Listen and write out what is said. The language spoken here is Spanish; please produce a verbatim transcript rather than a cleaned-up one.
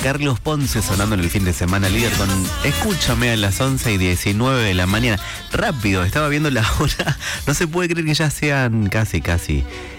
Carlos Ponce sonando en el fin de semana líder con Escúchame a las once y diecinueve de la mañana. Rápido, estaba viendo la hora. No se puede creer que ya sean casi, casi